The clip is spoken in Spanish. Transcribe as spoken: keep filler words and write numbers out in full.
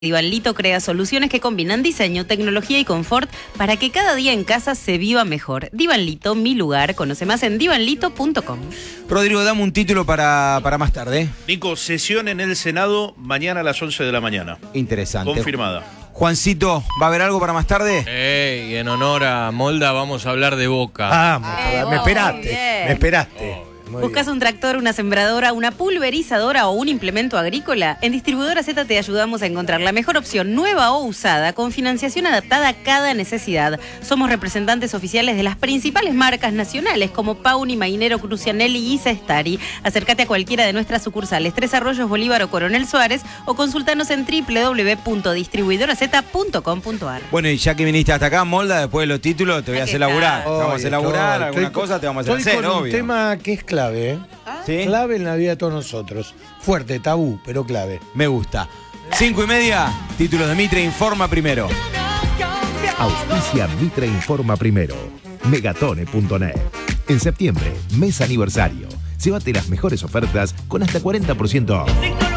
Divanlito crea soluciones que combinan diseño, tecnología y confort para que cada día en casa se viva mejor. Divanlito, mi lugar. Conoce más en divanlito punto com. Rodrigo, dame un título para, para más tarde. Nico, sesión en el Senado mañana a las once de la mañana. Interesante. Confirmada. Juancito, ¿va a haber algo para más tarde? Ey, en honor a Molda vamos a hablar de Boca. Vamos, Eh, me oh, esperaste, bien. me esperaste. Muy ¿Buscas bien. un tractor, una sembradora, una pulverizadora o un implemento agrícola? En Distribuidora Z te ayudamos a encontrar la mejor opción, nueva o usada, con financiación adaptada a cada necesidad. Somos representantes oficiales de las principales marcas nacionales como Pauni, Mainero, Crucianelli y Cestari. Acércate a cualquiera de nuestras sucursales, Tres Arroyos, Bolívar o Coronel Suárez, o consultanos en doble u doble u doble u punto distribuidora z punto com punto a r. Bueno, y ya que viniste hasta acá, Molda, después de los títulos te voy a Aquí hacer está. laburar. Te vamos a Oye, hacer laburar, estoy- alguna estoy cosa te vamos a hacer estoy hacer, con un obvio. tema que es clave, ¿eh? ¿Sí? Clave en la vida de todos nosotros. Fuerte, tabú, pero clave. Me gusta. Cinco y media, títulos de Mitre Informa primero. Auspicia Mitre Informa primero. Megatone punto net. En septiembre, mes aniversario. Llévate las mejores ofertas con hasta cuarenta por ciento off.